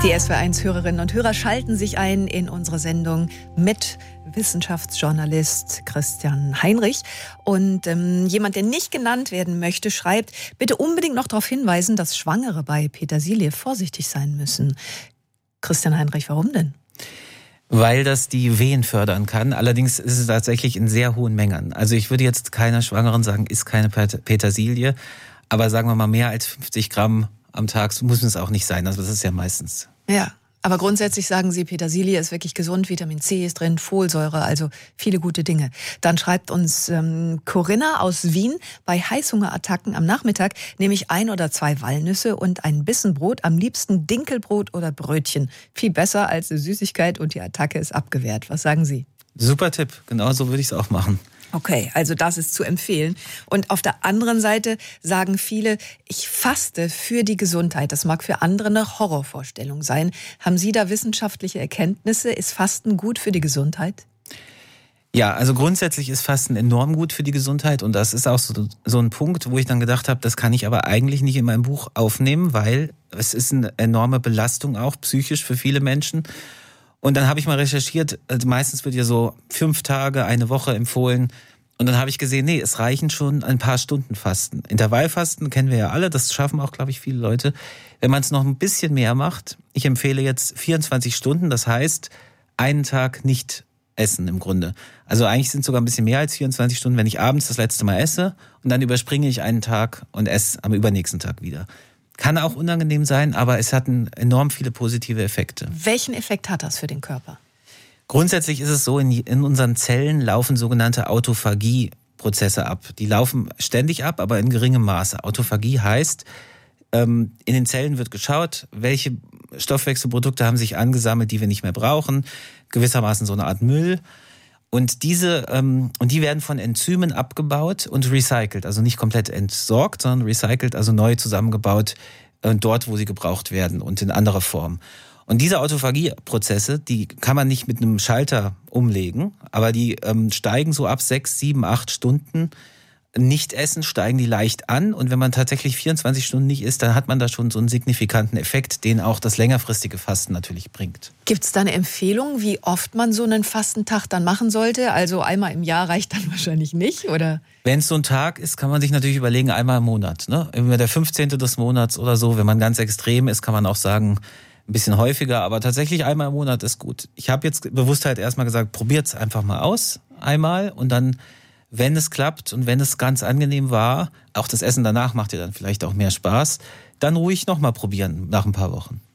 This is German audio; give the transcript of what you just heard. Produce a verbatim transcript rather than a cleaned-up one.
Die S W R eins Hörerinnen und Hörer schalten sich ein in unsere Sendung mit Wissenschaftsjournalist Christian Heinrich. Und ähm, jemand, der nicht genannt werden möchte, schreibt, bitte unbedingt noch darauf hinweisen, dass Schwangere bei Petersilie vorsichtig sein müssen. Christian Heinrich, warum denn? Weil das die Wehen fördern kann. Allerdings ist es tatsächlich in sehr hohen Mengen. Also ich würde jetzt keiner Schwangeren sagen, isst keine Petersilie. Aber sagen wir mal, mehr als fünfzig Gramm am Tag muss es auch nicht sein. Also das ist ja meistens. Ja, aber grundsätzlich sagen Sie, Petersilie ist wirklich gesund, Vitamin C ist drin, Folsäure, also viele gute Dinge. Dann schreibt uns ähm, Corinna aus Wien, bei Heißhungerattacken am Nachmittag nehme ich ein oder zwei Walnüsse und ein Bissen Brot, am liebsten Dinkelbrot oder Brötchen. Viel besser als eine Süßigkeit und die Attacke ist abgewehrt. Was sagen Sie? Super Tipp, genau so würde ich es auch machen. Okay, also das ist zu empfehlen. Und auf der anderen Seite sagen viele, ich faste für die Gesundheit. Das mag für andere eine Horrorvorstellung sein. Haben Sie da wissenschaftliche Erkenntnisse? Ist Fasten gut für die Gesundheit? Ja, also grundsätzlich ist Fasten enorm gut für die Gesundheit. Und das ist auch so, so ein Punkt, wo ich dann gedacht habe, das kann ich aber eigentlich nicht in meinem Buch aufnehmen, weil es ist eine enorme Belastung auch psychisch für viele Menschen. Und dann habe ich mal recherchiert, also meistens wird ja so fünf Tage, eine Woche empfohlen. Und dann habe ich gesehen, nee, es reichen schon ein paar Stunden Fasten. Intervallfasten kennen wir ja alle, das schaffen auch, glaube ich, viele Leute. Wenn man es noch ein bisschen mehr macht, ich empfehle jetzt vierundzwanzig Stunden, das heißt, einen Tag nicht essen im Grunde. Also eigentlich sind es sogar ein bisschen mehr als vierundzwanzig Stunden, wenn ich abends das letzte Mal esse und dann überspringe ich einen Tag und esse am übernächsten Tag wieder. Kann auch unangenehm sein, aber es hat enorm viele positive Effekte. Welchen Effekt hat das für den Körper? Grundsätzlich ist es so, in, in unseren Zellen laufen sogenannte Autophagie-Prozesse ab. Die laufen ständig ab, aber in geringem Maße. Autophagie heißt, ähm, in den Zellen wird geschaut, welche Stoffwechselprodukte haben sich angesammelt, die wir nicht mehr brauchen. Gewissermaßen so eine Art Müll. Und diese ähm, und die werden von Enzymen abgebaut und recycelt, also nicht komplett entsorgt, sondern recycelt, also neu zusammengebaut äh, dort, wo sie gebraucht werden und in anderer Form. Und diese Autophagie-Prozesse, die kann man nicht mit einem Schalter umlegen, aber die ähm, steigen so ab sechs, sieben, acht Stunden. Nicht essen, steigen die leicht an. Und wenn man tatsächlich vierundzwanzig Stunden nicht isst, dann hat man da schon so einen signifikanten Effekt, den auch das längerfristige Fasten natürlich bringt. Gibt es da eine Empfehlung, wie oft man so einen Fastentag dann machen sollte? Also einmal im Jahr reicht dann wahrscheinlich nicht, oder? Wenn es so ein Tag ist, kann man sich natürlich überlegen, einmal im Monat. Ne? Immer der fünfzehnte des Monats oder so. Wenn man ganz extrem ist, kann man auch sagen, ein bisschen häufiger. Aber tatsächlich einmal im Monat ist gut. Ich habe jetzt bewusst halt erstmal gesagt, probiert es einfach mal aus, einmal und dann, wenn es klappt und wenn es ganz angenehm war, auch das Essen danach macht ja dann vielleicht auch mehr Spaß, dann ruhig nochmal probieren nach ein paar Wochen.